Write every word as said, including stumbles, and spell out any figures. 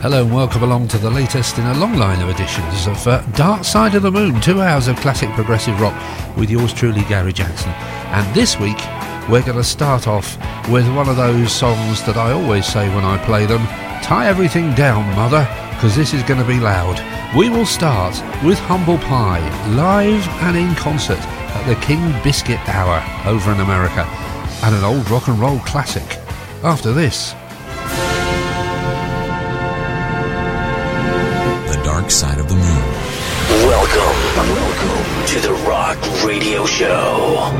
Hello and welcome along to the latest in a long line of editions of uh, Dark Side of the Moon, two hours of classic progressive rock with yours truly, Gary Jackson. And this week we're going to start off with one of those songs that I always say when I play them: tie everything down, mother, because this is going to be loud. We will start with Humble Pie, live and in concert at the King Biscuit Hour over in America, and an old rock and roll classic after this. Dark Side of the Moon. Welcome, welcome to the Rock Radio Show.